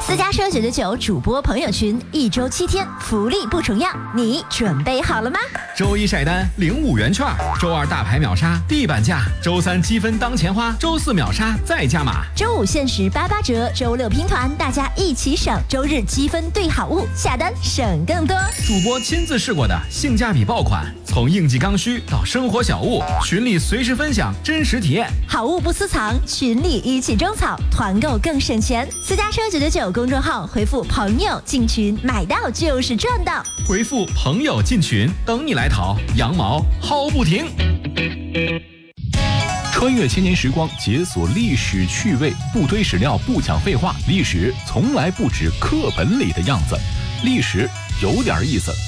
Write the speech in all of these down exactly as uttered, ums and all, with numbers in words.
私家车九九九主播朋友群，一周七天，福利不重样，你准备好了吗？ 周一晒单领五元券，周二大牌秒杀地板价，周三积分当钱花，周四秒杀再加码， 周五限时八八折，周六拼团，大家一起省，周日积分兑好物，下单省更多。 主播亲自试过的性价比爆款，从应季刚需到生活小物，群里随时分享真实体验， 好物不私藏，群里一起种草，团购更省钱。私家车九九九公众号回复朋友进群，买到就是赚到。 回复朋友进群，等你来淘，羊毛薅不停。 穿越千年时光，解锁历史趣味，不推史料，不讲废话，历史从来不止课本里的样子，历史有点意思。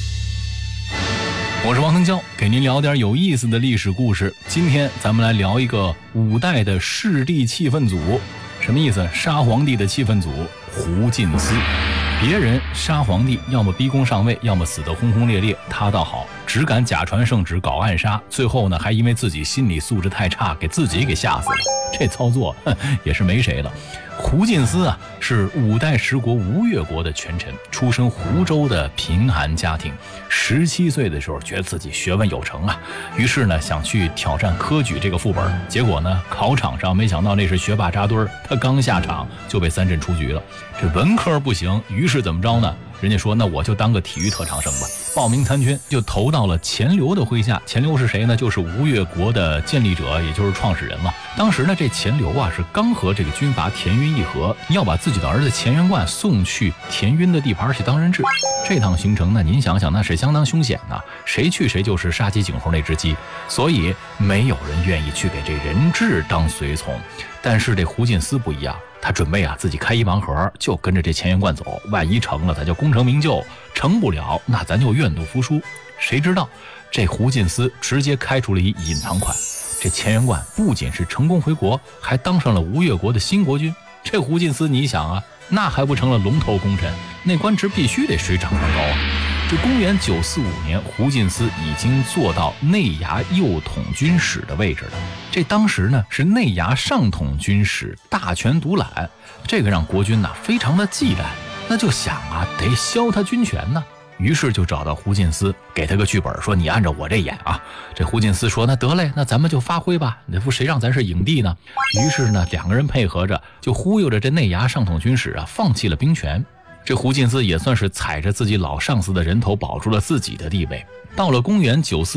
我是王腾蛟，给您聊点有意思的历史故事。今天咱们来聊一个五代的势力气氛组。什么意思？杀皇帝的气氛组胡进思。别人杀皇帝，要么逼宫上位，要么死得轰轰烈烈，他倒好，只敢假传圣旨，搞暗杀，最后呢还因为自己心理素质太差，给自己给吓死了。这操作哼也是没谁了。胡进思啊，是五代十国吴越国的权臣，出身湖州的贫寒家庭。十七岁的时候，觉得自己学问有成啊，于是呢想去挑战科举这个副本。结果呢，考场上没想到那是学霸扎堆儿，他刚下场就被三振出局了。这文科不行，于是怎么着呢？人家说那我就当个体育特长生吧，报名参军，就投到了钱镠的麾下。钱镠是谁呢？就是吴越国的建立者，也就是创始人了。当时呢，这钱镠啊是刚和这个军阀田晕议和，要把自己的儿子钱元贯送去田晕的地盘去当人质。这趟行程呢，您想想那是相当凶险呐，谁去谁就是杀鸡儆猴那只鸡，所以没有人愿意去给这人质当随从。但是这胡进思不一样，他准备啊自己开一盲盒，就跟着这钱元贯走，万一成了他就功成名就，成不了那咱就愿赌服输。谁知道这胡进思直接开出了一隐藏款，这钱元贯不仅是成功回国，还当上了吴越国的新国君。这胡进思你想啊，那还不成了龙头功臣，那官职必须得水涨船高啊。这公元九四五年，胡进思已经做到内衙右统军使的位置了。这当时呢是内衙上统军使，大权独揽，这个让国君呐、啊、非常的忌惮，那就想啊得削他军权呢。于是就找到胡进思，给他个剧本，说你按照我这演啊。这胡进思说那得嘞，那咱们就发挥吧，那不谁让咱是影帝呢？于是呢两个人配合着，就忽悠着这内衙上统军使啊放弃了兵权。这胡进思也算是踩着自己老上司的人头保住了自己的地位。到了公元九四